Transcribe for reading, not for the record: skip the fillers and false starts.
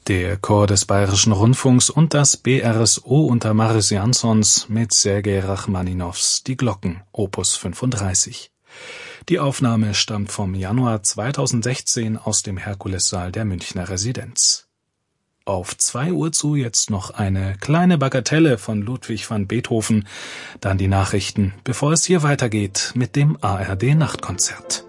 Der Chor des Bayerischen Rundfunks und das BRSO unter Mariss Jansons mit Sergei Rachmaninows Die Glocken, Opus 35. Die Aufnahme stammt vom Januar 2016 aus dem Herkulessaal der Münchner Residenz. Auf 2 Uhr zu jetzt noch eine kleine Bagatelle von Ludwig van Beethoven, dann die Nachrichten, bevor es hier weitergeht mit dem ARD Nachtkonzert.